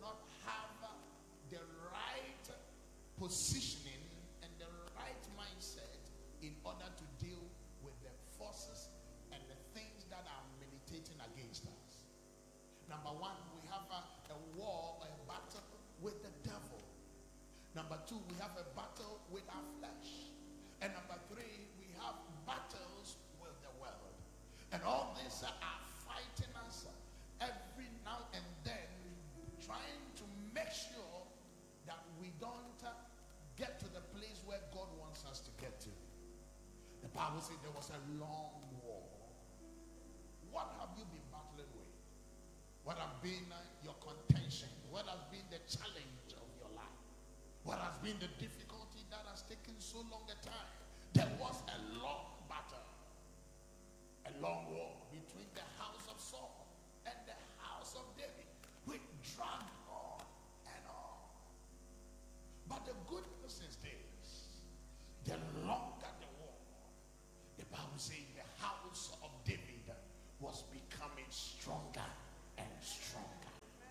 not have the right positioning and the right mindset in order to deal with the forces and the things that are militating against us. Number one, we have a war, a battle with the devil. Number two, we have a battle with our flesh. And number three, we have battles with the world. And all these are fighting us every now and then, trying to make sure that we don't get to the place where God wants us to get to. The Bible says there was a long war. What have you been battling with? What have been your contention? What has been the challenge of your life? What has been the difficulty that has taken so long a time? There was a long battle, a long war between the house of Saul and the house of David, which dragged on and on. But the good news is this: the longer the war, the Bible says the house of David was becoming stronger and stronger.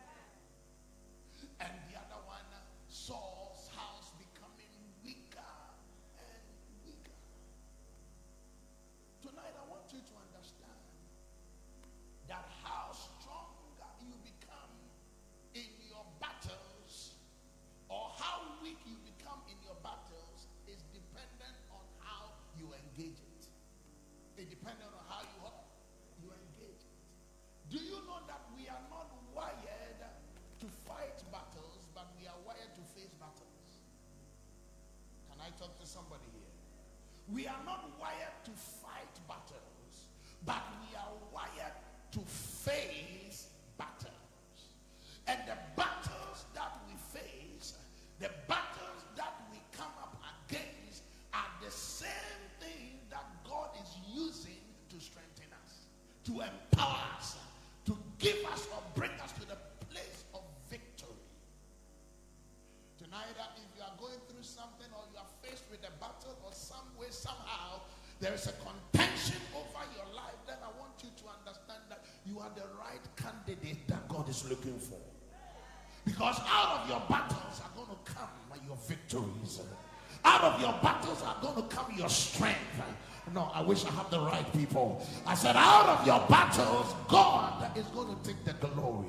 And the other one, Saul's house, becoming weaker and weaker. Tonight I want you to understand that how stronger you become in your battles, or how weak you become in your battles, is dependent on how you engage it. It depends on how you engage it. Do you know that we are not wired to fight battles, but we are wired to face battles? Can I talk to somebody here? We are not wired to fight battles, but we are wired to face battles. And the battles that we face, the battles that we come up against, are the same thing that God is using to strengthen us, to empower us, to give us or bring us to the place of victory. Tonight, if you are going through something, or you are faced with a battle, or some way, somehow, there is a contention over your life, then I want you to understand that you are the right candidate that God is looking for. Because out of your battles are going to come your victories. Out of your battles are going to come your strength. No, I wish I had the right people. I said, out of your battles, God is going to take the glory.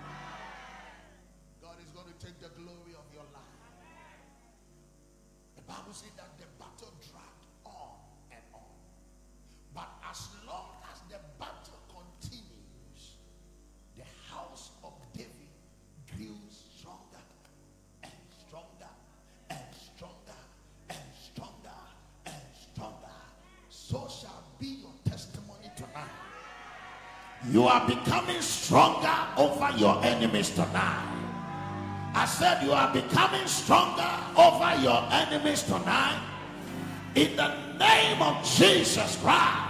God is going to take the glory of your life. The Bible says that the battle dragged on and on. But as long as the battle continues, the house of David grew stronger and stronger and stronger and stronger and stronger. So shall be your testimony tonight. You are becoming stronger over your enemies tonight. I said you are becoming stronger over your enemies tonight. In the name of Jesus Christ.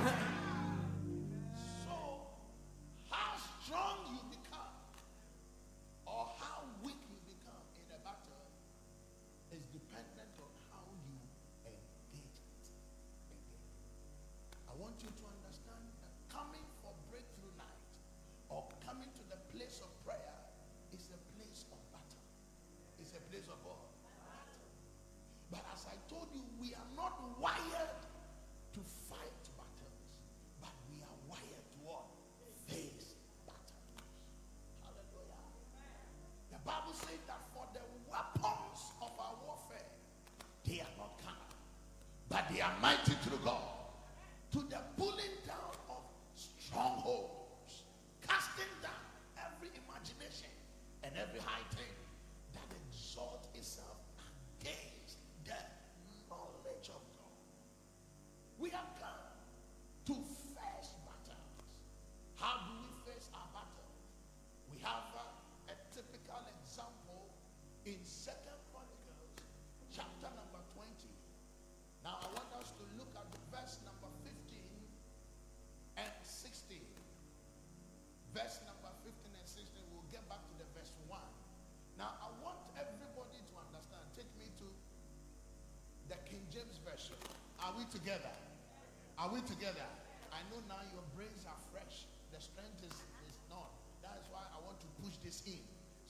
So, how strong you become, or how weak you become in a battle, is dependent on how you engage it. I want you to understand that coming for breakthrough night, or coming to the place of prayer, is a place of battle. It's a place of what? Battle. But as I told you, we are not wired to fight battles, but we are wired to what? Face battles. Hallelujah. The Bible says that for the weapons of our warfare, they are not carnal, but they are mighty through God, to the pulling down of strongholds, casting down every imagination and every high thing that exalts itself against the knowledge of God. We have come to face battles. How do we face our battles? We have a typical example in 2 Chronicles chapter number 20. Now I want us to look at the verse number 15 and 16. Verse number 15 and 16. We'll get back to the verse 1. Now I want everybody to understand. Take me to the King James Version. Are we together? Are we together? I know now your brains are fresh. The strength is not. That is why I want to push this in, so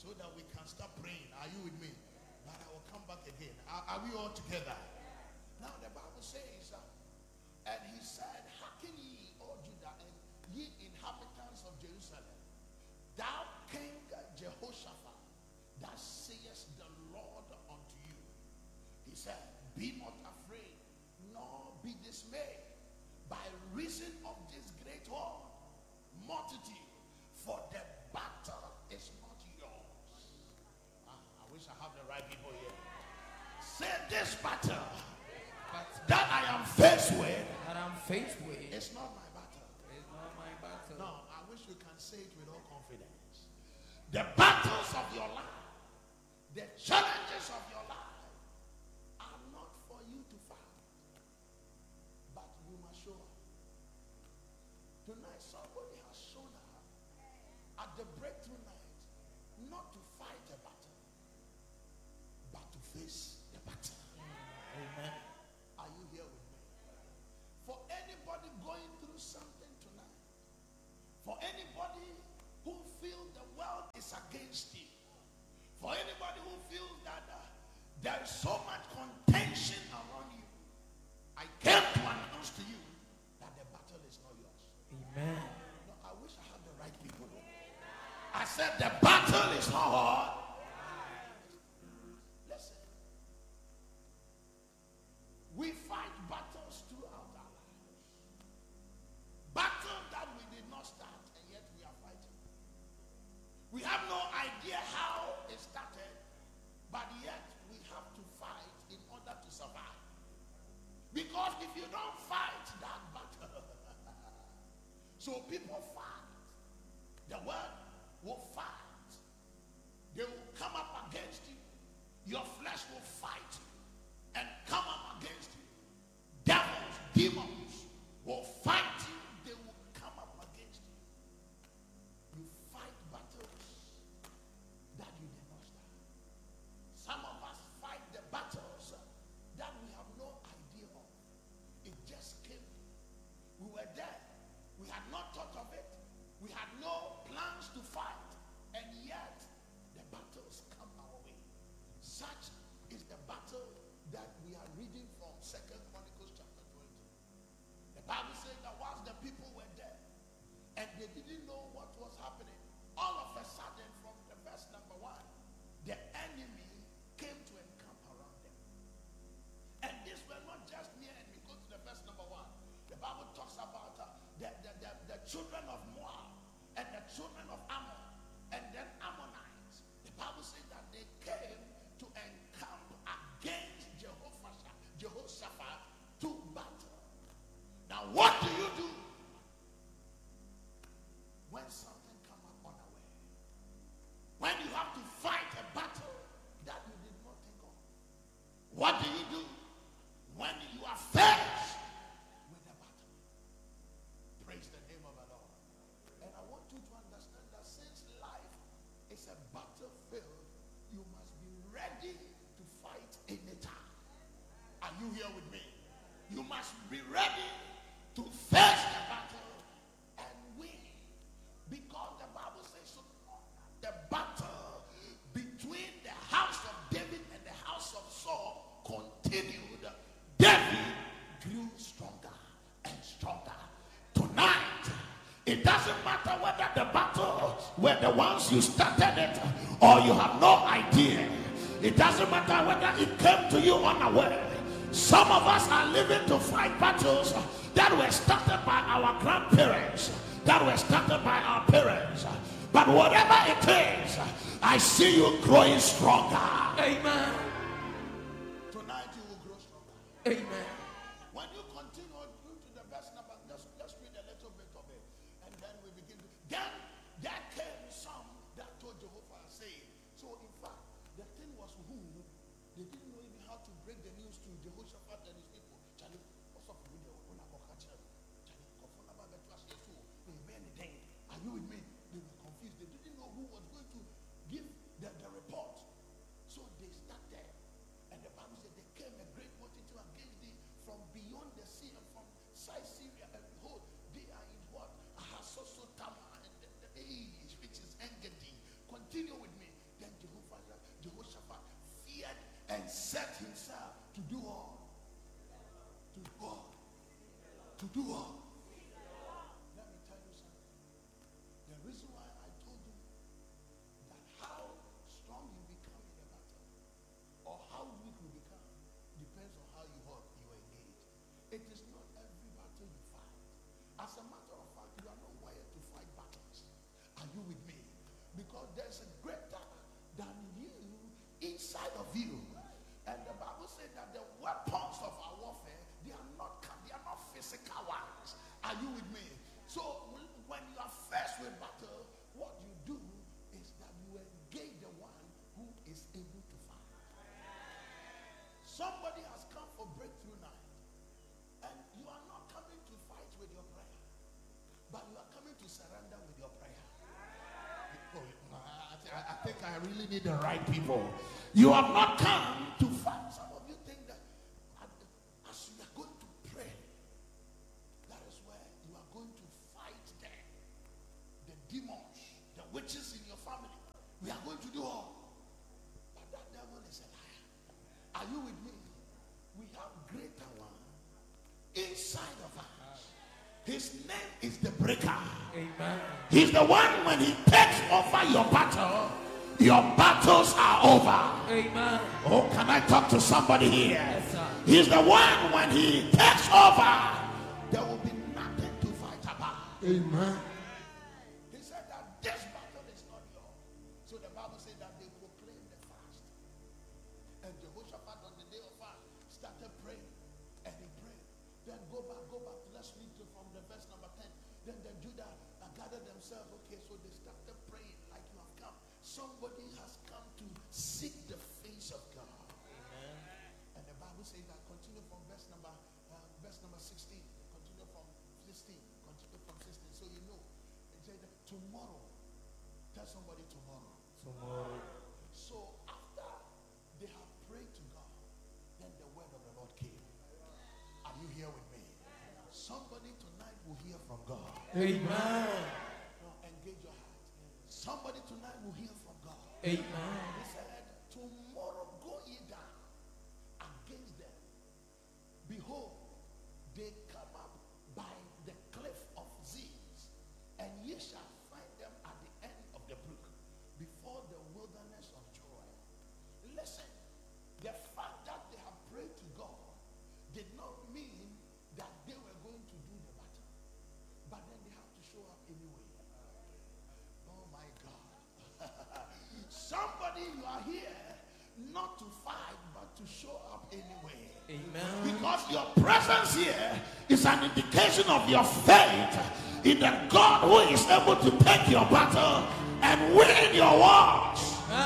so that we can start praying. Are you with me? But I will come back again. Are we all together? Now the Bible says, and he said, hearken ye, O Judah, and ye inhabitants of Jerusalem, thou King Jehoshaphat, that sayest the Lord unto you. He said, be not afraid, nor be dismayed, by reason of this great war, multitude, for the battle is not yours. I wish I have the right people here. Say, this battle that I am faced with, it's not my battle. It's not my battle. No, I wish you can say it with all confidence. The battles of your life, the challenges of your life are not for you to fight, but you must show up. Tonight, somebody has shown up at the breakthrough night, not to fight a battle, but to face the battle. Amen. Are you here with me? For anybody going through something tonight, for anybody who feels the world is against you, for anybody who feels that there is so much contention around you, I came to announce to you that the battle is not yours. Amen. No, I wish I had the right people. I said the battle is not hard. Listen, we fight battles throughout our lives. Battles that we did not start, and yet we are fighting. We have no idea how it started, but yet we have to fight in order to survive. Because if you don't fight that battle, so people fight. The world will fight. They will come up against you. Your flesh will fight you and come up against you. Devils, demons will fight you. They will come up against you. You fight battles that you did not start. Some of us fight the battles that we have no idea of. It just came. We were there. We had not thought of it. We had no plans to fight. And yet, the battles come our way. Such is the battle that we are reading from 2 Chronicles chapter 20. The Bible says that whilst the people were there, and they didn't know what was happening, all of a sudden, from the verse number 1, the enemy came to encamp around them. And these were not just near enemy. Go to the verse number 1. The Bible talks about the children of Moab and the children of Ammon and then Ammonites. The Bible says that they came to encamp against Jehoshaphat to battle. Now what do you do when something comes up unaware? When you have to fight a battle that you did not think of? What do you do when you are faced with a battle? Praise the name of the Lord. And I want you to understand that since life is a battlefield, you must be ready to fight anytime. Are you here with me? You must be ready to face the battle and win. Because the Bible says so, the battle between the house of David and the house of Saul continued. David grew stronger and stronger. Tonight, it doesn't matter whether the battle were the ones you started it or you have no idea. It doesn't matter whether it came to you unaware. Some of us are living to fight battles that were started by our grandparents, that were started by our parents. But whatever it is, I see you growing stronger. Amen. Tonight you will grow stronger. Amen. When you continue to the verse number, let's read a little bit of it, and then we begin. Then there came some that told Jehovah, saying, so in fact, the thing was who they didn't know even how to break the news to Jehoshaphat and his people. Charlie, what's up with you? Are you with me? They were confused. They didn't know who was going to give the report. So they started, and the Bible said they came a great multitude against thee from beyond the sea and from side Syria, and behold, they are in what? Ahasosotama, and the age which is Engedi. Continue with me. The To do what? Let me tell you something. The reason why I told you that how strong you become in a battle or how weak you become depends on how you engage. It is not every battle you fight. As a matter of fact, you are not wired to fight battles. Are you with me? Because there's a greater than you inside of you. And the Bible said that the weapons of our warfare, they are not physical ones. Are you with me? So when you are faced with battle, what you do is that you engage the one who is able to fight. Somebody has come for breakthrough night, and you are not coming to fight with your prayer, but you are coming to surrender with your prayer. I think I really need the right people. You have not come to fight. Some of you think that as you are going to pray, that is where you are going to fight them. The demons, the witches in your family. We are going to do all. But that devil is a liar. Are you with me? We have greater one inside of us. His name is the breaker. Amen. He's the one when he takes over your battle, your battles are over. Amen. Oh, can I talk to somebody here? Yes, sir. He's the one when he takes over, there will be nothing to fight about. Amen. He said that this battle is not yours. So the Bible said that they proclaimed the fast. And Jehoshaphat on the day of fast started praying. And he prayed. Then go back. Let's read from the verse number 10. Then the Judah gathered themselves. Okay, so they started praying like you have come. Somebody has come to seek the face of God. Amen. And the Bible says that continue from verse number 16. Continue from 16. Continue from 16. So you know. It said that tomorrow. Tell somebody tomorrow. Tomorrow. So after they have prayed to God, then the word of the Lord came. Are you here with me? Somebody tonight will hear from God. Amen. Engage your heart. Somebody tonight will hear from God. Amen. He said, tomorrow go ye down against them. Behold, they come up by the cliff of Ziz, and ye shall find them at the end of the brook, before the wilderness of Joy. Listen, the fact that they have prayed to God did not mean that they were going to do the battle, but then they have to show up anyway. Oh my God. Somebody, you are here not to fight but to show up anyway. Amen. Because your presence here is an indication of your faith in the God who is able to take your battle and win your wars.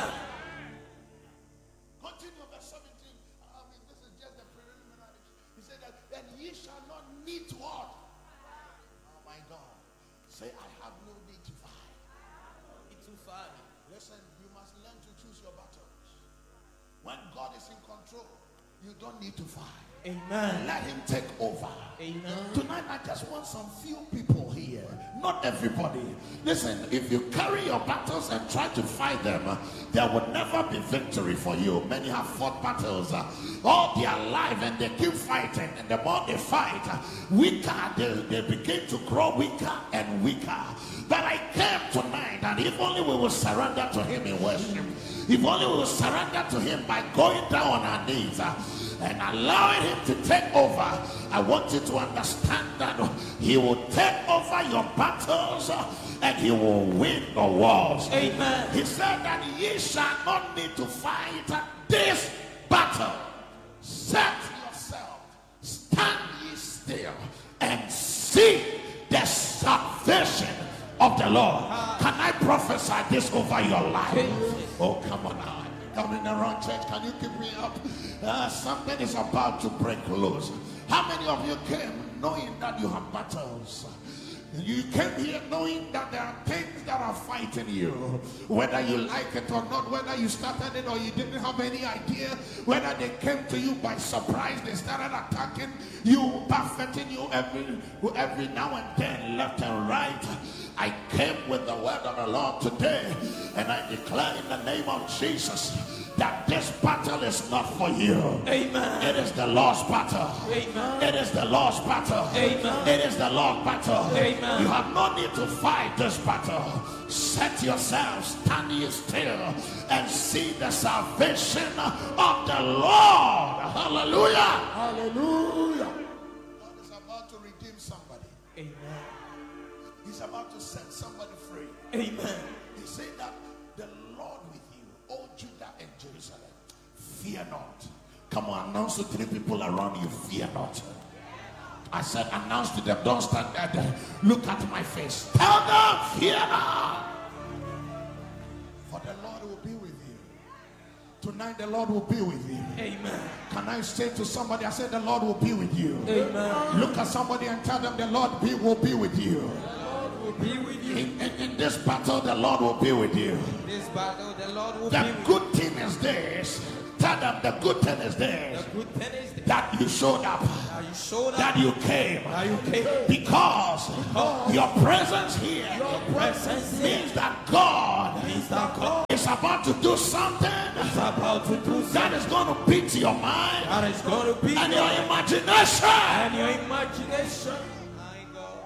Continue verse 17. This is just the preliminary. He said that, and ye shall not need to what? Oh my God. Say, I have no need to fight. Listen, you must learn to choose your battles. When God is in control, you don't need to fight. Amen. Let him take over. Amen. Tonight I just want some few people here, not everybody. Listen, if you carry your battles and try to fight them, there will never be victory for you. Many have fought battles all their life and they keep fighting, and the more they fight, weaker they begin to grow weaker and weaker. But I came tonight, and if only we will surrender to him in worship, if only we will surrender to him by going down on our knees and allowing him to take over, I want you to understand that he will take over your battles and he will win the wars. Amen. He said that ye shall not need to fight this battle. Set yourself, stand ye still, and see the salvation of the Lord. Can I prophesy this over your life? Oh, come on now. I'm in the wrong church. Can you keep me up? Something is about to break loose. How many of you came knowing that you have battles? You came here knowing that there are things that are fighting you, whether you like it or not, whether you started it or you didn't have any idea, whether they came to you by surprise, they started attacking you, buffeting you every now and then, left and right. I came with the word of the Lord today, and I declare in the name of Jesus that this battle is not for you. Amen. It is the Lord's battle. Amen. It is the Lord's battle. Amen. It is the Lord's battle. Amen. You have no need to fight this battle. Set yourself, stand ye still, and see the salvation of the Lord. Hallelujah. Hallelujah. God is about to redeem somebody. Amen. He's about to set somebody free. Amen. He said that the Lord with you, O Judah and Jerusalem, fear not. Come on, announce to 3 people around you, fear not. I said, announce to them, don't stand there. Look at my face. Tell them, fear not. For the Lord will be with you. Tonight the Lord will be with you. Amen. Can I say to somebody, I said the Lord will be with you. Amen. Look at somebody and tell them the Lord will be with you. The Lord will be with you. In this battle, the Lord will be with you. In this battle, the Lord will The be with you. good thing is this. Tell them the good thing is this. The good thing is That you showed up. that you showed up. That you came. That you came. Because your presence here Presence means that God means that God is about to do something is about to do that something is going to beat your mind that is going to be and your imagination. and your imagination. My God.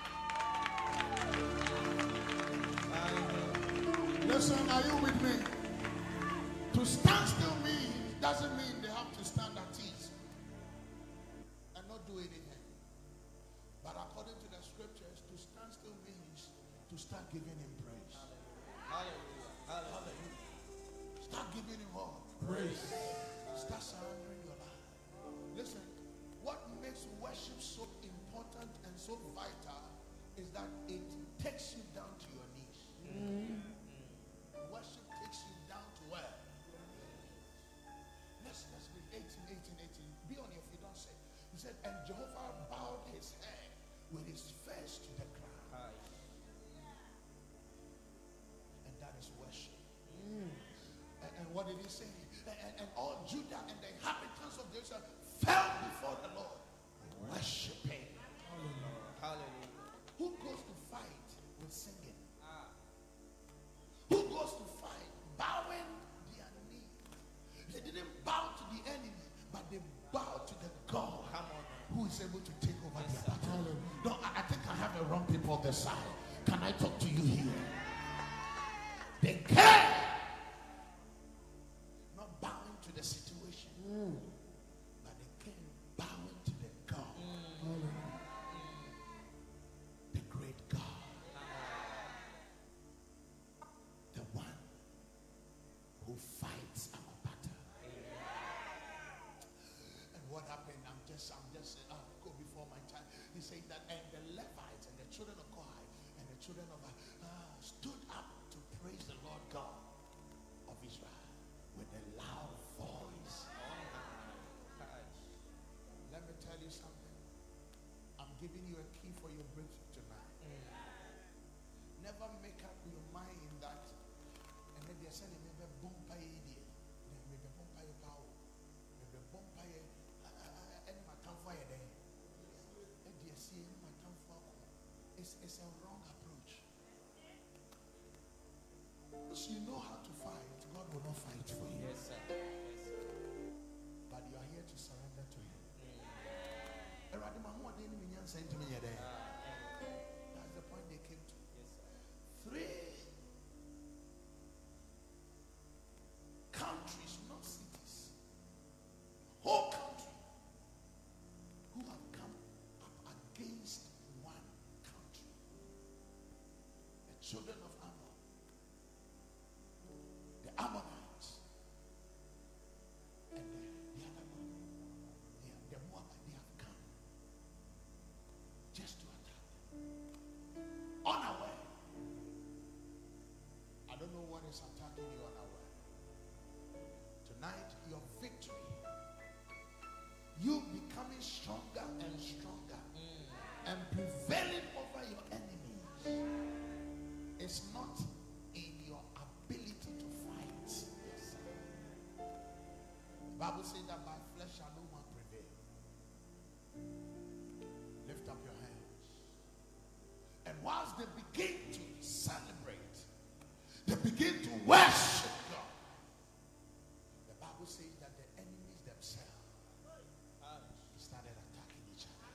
My God. Listen, are you with me? To stand still doesn't mean they have to stand at ease and not do anything. But according to the scriptures, to stand still means to start giving him praise. Hallelujah. Hallelujah. Start giving him all praise. Start surrendering your life. Listen, what makes worship so important and so vital is that it takes you down to your knees. Worship takes you down to where? Let's read 18. Be on your feet, don't say. He said, and Jehovah bowed his head with his face to the ground. And that is worship. And what did he say? And all Judah and the inhabitants of Jerusalem fell before the Lord, worshiping. Hallelujah. Who goes to fight with singing? Who goes to fight bowing their knee? They didn't bow to the enemy, but they bowed to the God who is able to take over their battle. No, I think I have the wrong people on this side. Can I talk to you here? They came, not bowing to the situation, but they came bowing to the God, the great God, the one who fights our battle. And what happened? I'm just go before my time. He said that, and the Levites and the children of Kohath and the children of stood up to praise the Lord God of Israel with a loud voice. Let me tell you something. I'm giving you a key for your breakthrough tonight. Never make up your mind that, and then they're saying maybe bumper idea, maybe bumper your power, maybe bumper any matter for you there. It's a wrong approach. Because you know how to fight, God will not fight for you. Yes, sir. Yes, sir. But you are here to surrender to Him. That's the point they came to. Yes, sir. 3 countries, not cities, whole country, who have come up against one country. The children of Ammon, the Ammonites, and the other one, the Moabite, they have come just to attack them. Unaware. I don't know what is attacking you unaware. Tonight, your victory, you becoming stronger and stronger and prevailing over your enemies, is not in your ability to fight. Yes, sir. The Bible says that by flesh shall no man prevail. Lift up your hands. And whilst they begin to celebrate, they begin to worship God, the Bible says that the enemies themselves started attacking each other.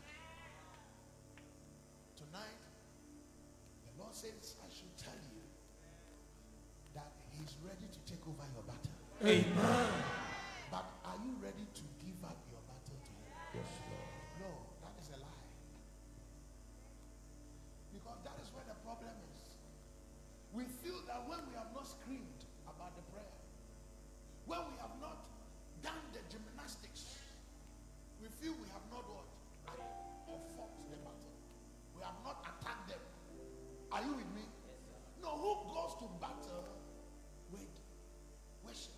Tonight, the Lord says, I should tell you that He's ready to take over your battle. Amen. But are you ready to give up your battle to Him? Yes, Lord. No, that is a lie. Because that is where the problem is. We feel that when we have not screamed about the prayer, when we have not done the gymnastics, we feel we have not what? Or fought the battle. We have not attacked them. Are you with me? No, who goes to battle with worship?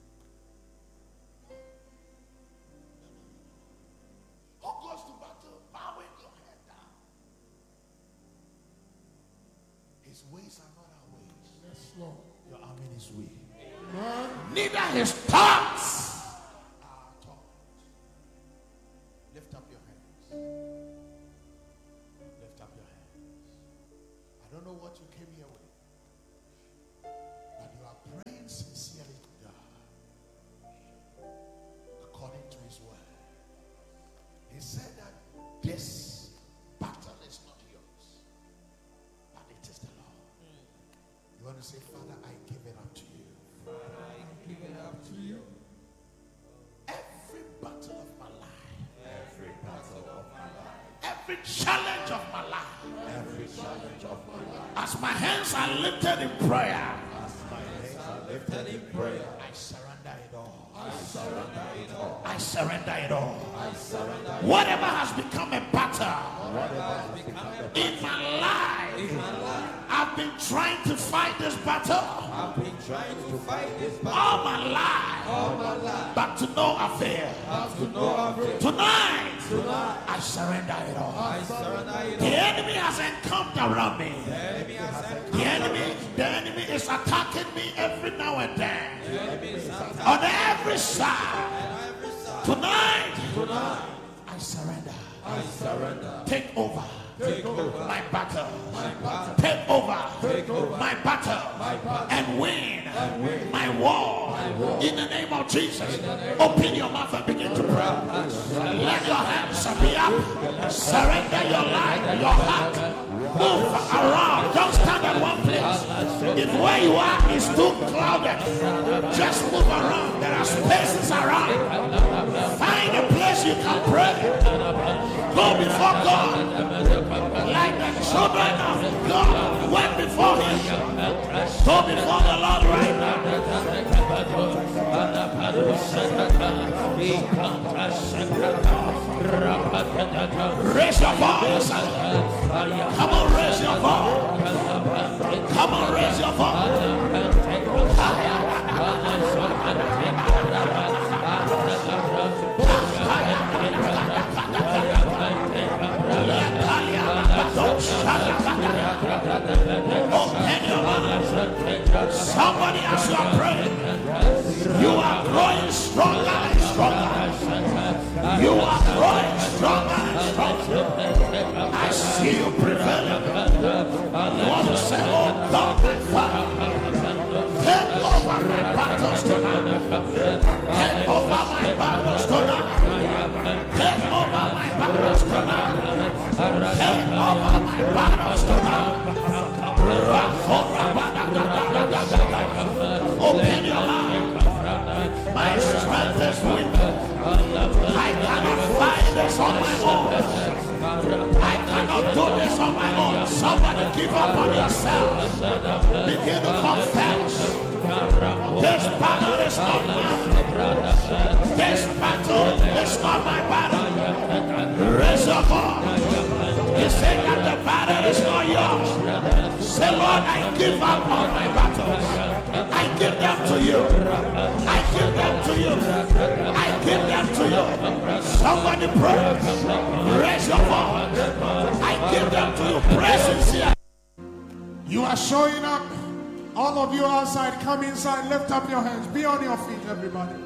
Who goes to battle bowing your head down? His ways are not our ways. Yes, Lord. Your amen is weak. Amen. Neither his thoughts are our thoughts. Lift up your hands. Lift up your hands. I don't know what you came here with, but you are praying sincerely to God according to His word. He said that this battle is not yours, but it is the Lord. You want to say, Father, I give it up to you. Father, I give it up to you. Every battle of my life, Every battle of my life, every challenge of my life, every challenge of my life, as my hands are lifted in prayer, as my hands are lifted in prayer, I surrender it all. I surrender it all. I surrender it all. I surrender it all. Whatever has become a battle Whatever has become a in my life, in my life, I've been trying to fight this battle I've been trying to fight this battle all my life, all my life, but to no avail. but to no avail. Tonight, Tonight, I surrender it all. I surrender it The all. enemy has encamped around me. The enemy has entered. The enemy is attacking me every now and then. The enemy is attacking On every side. on every side. Tonight, I surrender. I surrender. Take over Take over my battle. my battle. Take over Take over my battle and win my war. In the name of Jesus. Open your mouth and begin to pray. Let your hands be up. Surrender your life, your heart. Move around. Don't stand at one place. If where you are is too crowded, just move around. There are spaces around. Find a place you can pray. Go before God. Like the children of God went before Him. Go before the Lord right now. Raise your voice. Come on, raise your voice. Come on, raise your voice. Somebody as you are praying, you are growing stronger and stronger. You are growing stronger and stronger. I see you prevailing. You want to say, oh God, my Father, take over my battles tonight. Take over my battles tonight. Take over my battles tonight. Take over my battles tonight. Open your mouth. My strength is weak. I cannot fight this on my own. I cannot do this on my own. Somebody give up on yourself. Begin to confess. This battle is not mine. This battle is not my battle. Raise your voice. You say that the battle is not yours. Say, Lord, I give up on my battles. I give them to you. I give them to you. I give them to you. Somebody pray. Raise your voice. I give them to you. Pray sincere. You are showing up. All of you outside, come inside, lift up your hands. Be on your feet, everybody.